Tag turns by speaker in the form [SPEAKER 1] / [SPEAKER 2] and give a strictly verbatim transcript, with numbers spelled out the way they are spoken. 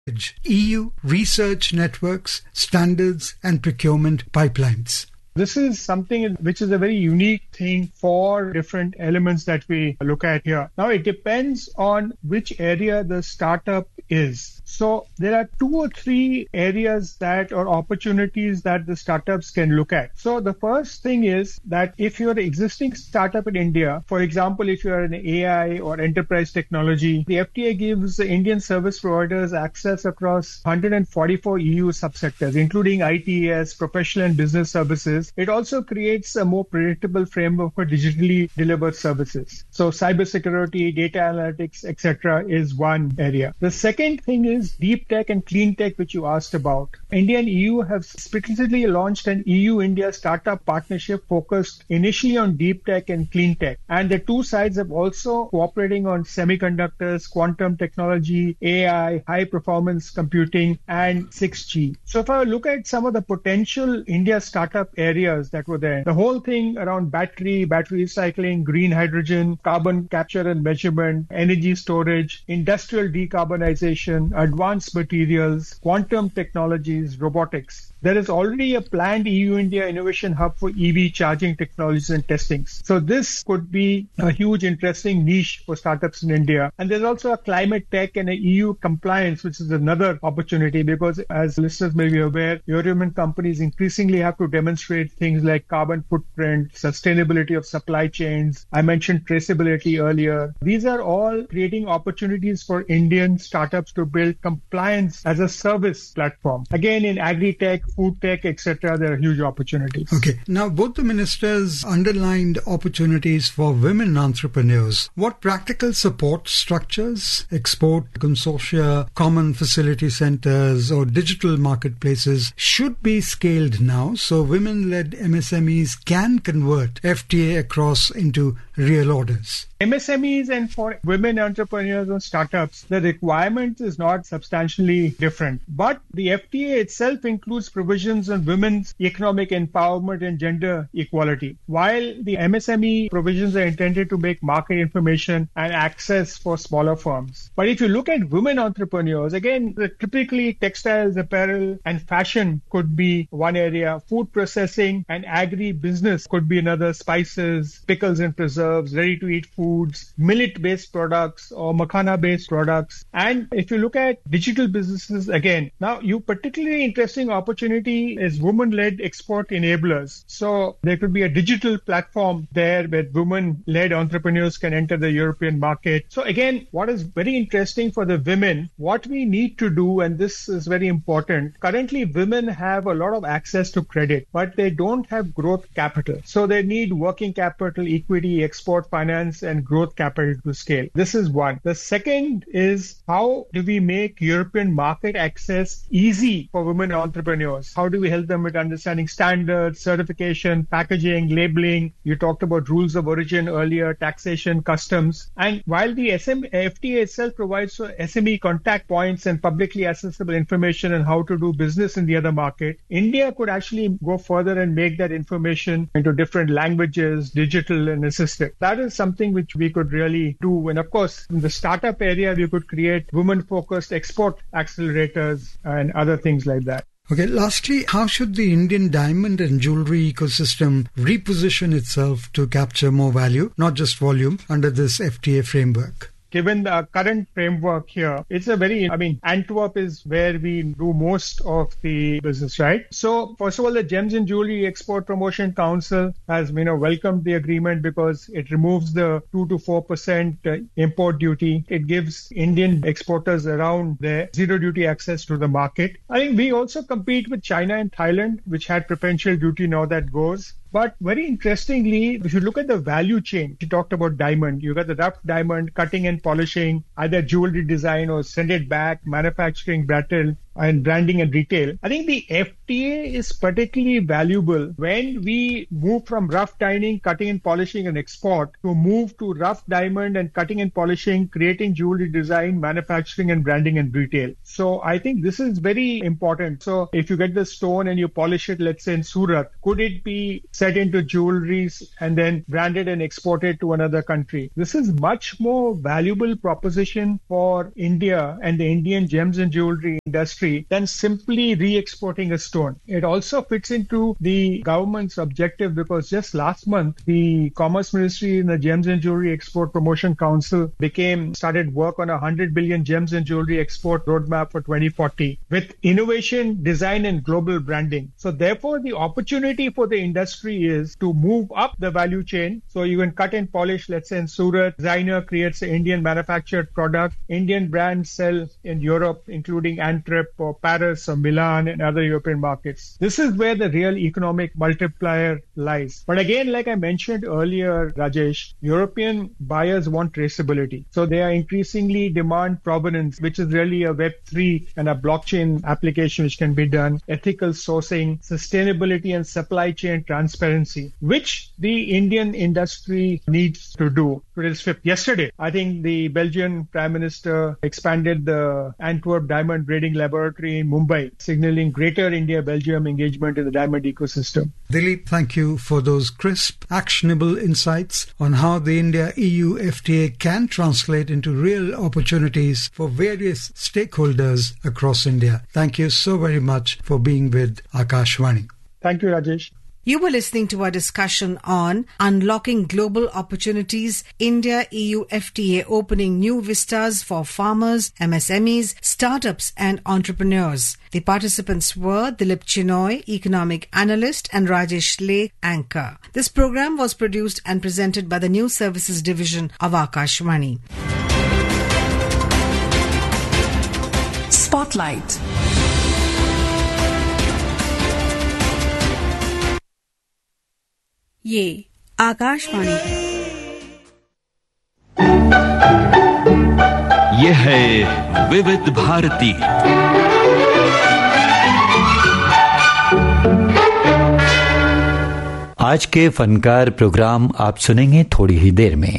[SPEAKER 1] E U research networks, standards and procurement pipelines.
[SPEAKER 2] This is something which is a very unique thing for different elements that we look at here. Now, it depends on which area the startup is. So there are two or three areas that or opportunities that the startups can look at. So the first thing is that if you're an existing startup in India, for example, if you're an A I or enterprise technology, the F T A gives the Indian service providers access across one hundred forty-four E U subsectors, including I T E S, professional and business services. It also creates a more predictable framework for digitally delivered services. So cybersecurity, data analytics, et cetera is one area. The second thing is deep tech and clean tech, which you asked about. India and E U have specifically launched an E U-India startup partnership focused initially on deep tech and clean tech. And the two sides have also cooperating on semiconductors, quantum technology, A I, high performance computing, and six G. So if I look at some of the potential India startup areas, areas that were there. The whole thing around battery, battery recycling, green hydrogen, carbon capture and measurement, energy storage, industrial decarbonization, advanced materials, quantum technologies, robotics. There is already a planned E U-India Innovation Hub for E V charging technologies and testings. So this could be a huge interesting niche for startups in India. And there's also a climate tech and a E U compliance, which is another opportunity because as listeners may be aware, European companies increasingly have to demonstrate things like carbon footprint, sustainability of supply chains. I mentioned traceability earlier. These are all creating opportunities for Indian startups to build compliance as a service platform. Again, in agri-tech, food tech, et cetera, there are huge opportunities.
[SPEAKER 1] Okay. Now, both the ministers underlined opportunities for women entrepreneurs. What practical support structures, export consortia, common facility centers, or digital marketplaces should be scaled now so women-led M S M Es can convert F T A across into real orders?
[SPEAKER 2] M S M Es and for women entrepreneurs and startups, the requirement is not substantially different. But the F T A itself includes provisions on women's economic empowerment and gender equality. While the M S M E provisions are intended to make market information and access for smaller firms. But if you look at women entrepreneurs, again, the typically textiles, apparel, and fashion could be one area. Food processing and agri-business could be another. Spices, pickles and preserves, ready-to-eat foods, millet-based products or makhana-based products. And if you look at digital businesses, again, now you particularly interesting opportunity is women-led export enablers. So there could be a digital platform there where women-led entrepreneurs can enter the European market. So again, what is very interesting for the women, what we need to do, and this is very important, currently women have a lot of access to credit, but they don't have growth capital. So they need working capital, equity, export finance, and growth capital to scale. This is one. The second is how do we make European market access easy for women entrepreneurs? How do we help them with understanding standards, certification, packaging, labeling? You talked about rules of origin earlier, taxation, customs. And while the S M, F T A itself provides S M E contact points and publicly accessible information on how to do business in the other market, India could actually go further and make that information into different languages, digital and assistive. That is something which we could really do. And of course, in the startup area, we could create women-focused export accelerators and other things like that.
[SPEAKER 1] Okay, lastly, how should the Indian diamond and jewelry ecosystem reposition itself to capture more value, not just volume, under this F T A framework?
[SPEAKER 2] Given the current framework here, it's a very, I mean, Antwerp is where we do most of the business, right? So, first of all, the Gems and Jewelry Export Promotion Council has, you know, welcomed the agreement because it removes the two to four percent import duty. It gives Indian exporters around their zero duty access to the market. I think we also compete with China and Thailand, which had preferential duty. Now that goes. But very interestingly, if you look at the value chain, you talked about diamond. You got the rough diamond, cutting and polishing, either jewelry design or send it back, manufacturing, brittle. and branding and retail. I think the F T A is particularly valuable when we move from rough diamond, cutting and polishing and export to move to rough diamond and cutting and polishing, creating jewelry design, manufacturing and branding and retail. So I think this is very important. So if you get the stone and you polish it, let's say in Surat, could it be set into jewelries and then branded and exported to another country? This is much more valuable proposition for India and the Indian gems and jewelry industry than simply re-exporting a stone. It also fits into the government's objective because just last month, the Commerce Ministry and the Gems and Jewelry Export Promotion Council became, started work on a one hundred billion gems and jewelry export roadmap for twenty forty with innovation, design and global branding. So therefore, the opportunity for the industry is to move up the value chain. So you can cut and polish, let's say in Surat, designer creates an Indian manufactured product, Indian brands sell in Europe, including Antwerp or Paris or Milan and other European markets. This is where the real economic multiplier lies. But again, like I mentioned earlier, Rajesh, European buyers want traceability. So they are increasingly demand provenance, which is really a Web three and a blockchain application which can be done, ethical sourcing, sustainability and supply chain transparency, which the Indian industry needs to do. Today's fifth. Yesterday, I think the Belgian Prime Minister expanded the Antwerp Diamond Grading Laboratory in Mumbai, signaling greater India-Belgium engagement in the diamond ecosystem.
[SPEAKER 1] Dilip, thank you for those crisp, actionable insights on how the India-E U F T A can translate into real opportunities for various stakeholders across India. Thank you so very much for being with Akashvani.
[SPEAKER 2] Thank you, Rajesh.
[SPEAKER 3] You were listening to our discussion on Unlocking Global Opportunities, India-E U F T A opening new vistas for farmers, M S M Es, startups and entrepreneurs. The participants were Dilip Chinoy, economic analyst, and Rajesh Lay, anchor. This program was produced and presented by the News Services Division of Akashvani.
[SPEAKER 4] Spotlight.
[SPEAKER 5] ये आकाशवाणी
[SPEAKER 6] ये है विविध भारती।
[SPEAKER 7] आज के फनकार programme आप सुनेंगे थोड़ी ही देर में।